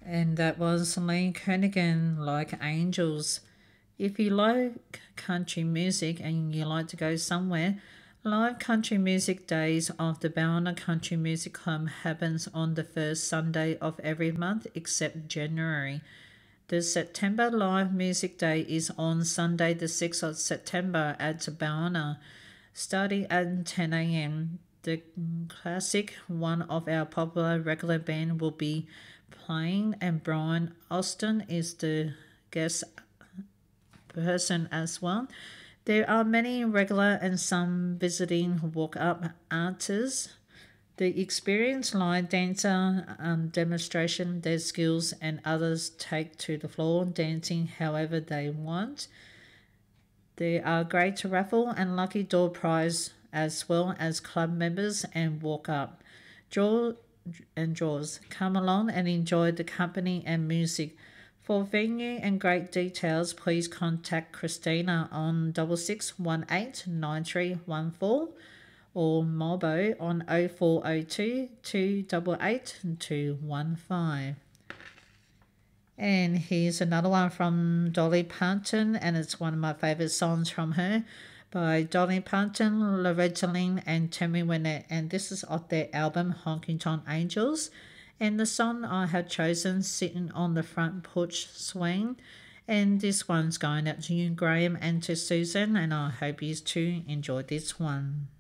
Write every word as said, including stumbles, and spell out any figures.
And that was Lee Kernaghan, Like Angels. If you like country music and you like to go somewhere, Live Country Music Days of the Ballina Country Music Club happens on the first Sunday of every month except January. The September Live Music Day is on Sunday the sixth of September at Ballina, starting at ten a.m. The classic, one of our popular regular band, will be playing, and Brian Austin is the guest person as well. There are many regular and some visiting walk-up artists. The experienced line dancer um, demonstration their skills, and others take to the floor dancing however they want. There are great raffle and lucky door prize as well as club members and walk up. Draw and draws. Come along and enjoy the company and music. For venue and great details, please contact Christina on double six one eight nine three one four or Mobo on oh four oh two, two eight eight, two one five. And here's another one from Dolly Parton, and it's one of my favourite songs from her by Dolly Parton, Loretta Lynn and Tammy Wynette, and this is off their album Honky Tonk Angels. And the song I have chosen, Sitting on the Front Porch Swing, and this one's going out to you, Graham, and to Susan, and I hope you too enjoyed this one.